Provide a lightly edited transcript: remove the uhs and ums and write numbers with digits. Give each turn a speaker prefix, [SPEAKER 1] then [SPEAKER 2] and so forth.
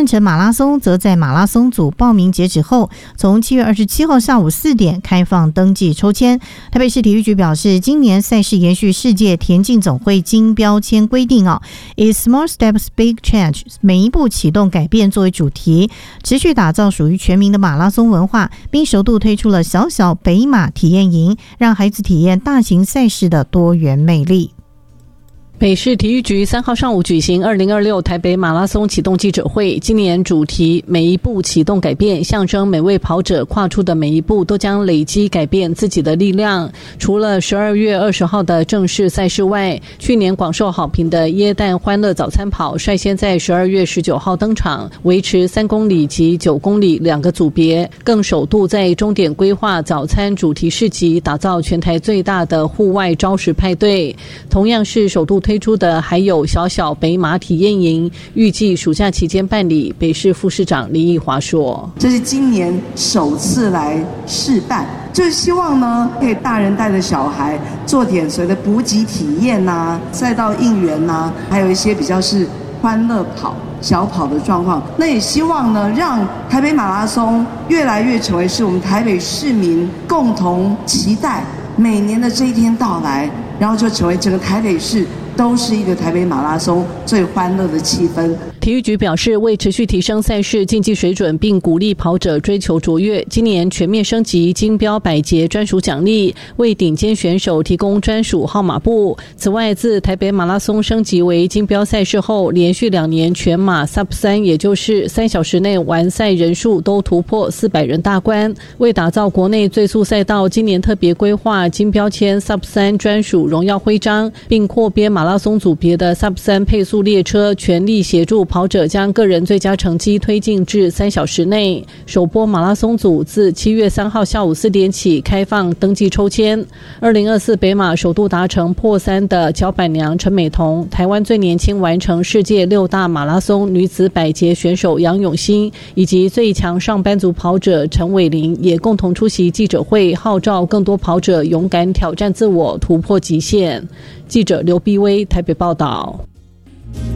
[SPEAKER 1] 曼城马拉松则在马拉松组报名截止后，从7月27号下午4点开放登记抽签。台北市体育局表示，今年赛事延续世界田径总会金标签规定以 Small Steps Big Change 每一步启动改变作为主题，持续打造属于全民的马拉松文化，并首度推出了小小北马体验营，让孩子体验大型赛事的多元魅力。
[SPEAKER 2] 北市体育局3号上午举行2026台北马拉松启动记者会，今年主题每一步启动改变，象征每位跑者跨出的每一步都将累积改变自己的力量。除了12月20号的正式赛事外，去年广受好评的耶诞欢乐早餐跑率先在12月19号登场，维持3公里及9公里2个组别，更首度在终点规划早餐主题市集，打造全台最大的户外招食派对。同样是首度推出的还有小小北马体验营，预计暑假期间办理。北市副市长林奕华说，
[SPEAKER 3] 这是今年首次来试办，就是希望呢，可以大人带着小孩做点所谓的补给体验赛道应援还有一些比较是欢乐跑小跑的状况。那也希望呢，让台北马拉松越来越成为是我们台北市民共同期待每年的这一天到来，然后就成为整个台北市都是一个台北马拉松最欢乐的气氛。
[SPEAKER 2] 体育局表示，为持续提升赛事竞技水准，并鼓励跑者追求卓越，今年全面升级金标百节专属奖励，为顶尖选手提供专属号码布。此外，自台北马拉松升级为金标赛事后，连续2年全马 Sub3， 也就是3小时内完赛人数都突破400人大关。为打造国内最速赛道，今年特别规划金标签 Sub3 专属荣耀徽章，并扩编马拉松组别的 Sub3 配速列车，全力协助跑者将个人最佳成绩推进至3小时内。首波马拉松组自7月3号下午4点起开放登记抽签。2024北马首度达成破3的脚板娘陈美彤，台湾最年轻完成世界6大马拉松女子百节选手杨永欣，以及最强上班族跑者陈伟玲也共同出席记者会，号召更多跑者勇敢挑战自我，突破极限。记者刘碧薇台北报道。